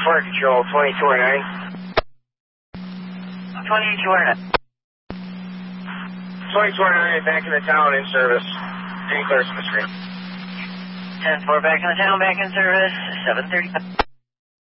Fire Control, 2209. 2209. 2209, back in the town, in service. Green clear from the screen. 10-4, back in the town, back in service, 7:30.